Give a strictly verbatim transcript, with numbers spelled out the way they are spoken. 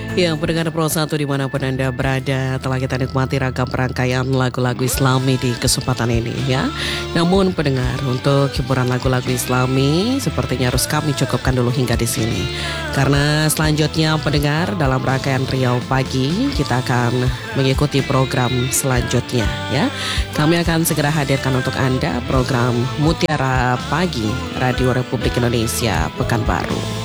Ya, pendengar Pro satu dimanapun Anda berada, telah kita nikmati ragam rangkaian lagu-lagu Islami di kesempatan ini ya. Namun pendengar, untuk hiburan lagu-lagu Islami sepertinya harus kami cukupkan dulu hingga di sini. Karena selanjutnya pendengar, dalam rangkaian Riau Pagi kita akan mengikuti program selanjutnya ya. Kami akan segera hadirkan untuk Anda program Mutiara Pagi Radio Republik Indonesia Pekanbaru.